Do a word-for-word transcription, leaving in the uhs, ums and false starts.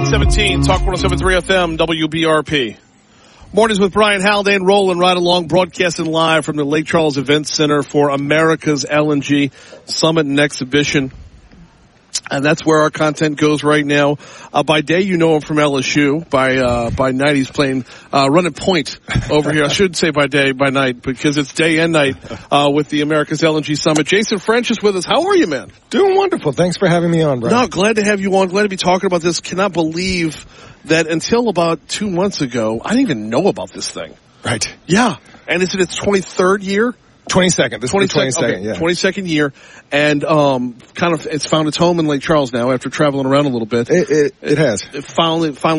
seventeen, Talk one oh seven point three F M, W B R P. Mornings with Brian Haldane, rolling right along, broadcasting live from the Lake Charles Event Center for America's L N G Summit and Exhibition. And that's where our content goes right now. Uh, by day, you know him from L S U. By uh, by night, he's playing uh, running point over here. I shouldn't say by day, by night, because it's day and night uh, with the America's L N G Summit. Jason French is with us. How are you, man? Doing wonderful. Thanks for having me on, Brian. No, glad to have you on. Glad to be talking about this. Cannot believe that until about two months ago, I didn't even know about this thing. Right. Yeah. And is it its twenty-third year? twenty-second. This is the twenty-second, okay, yeah. twenty-second year. And um, kind of it's found its home in Lake Charles now after traveling around a little bit. It, it, it has. It finally, finally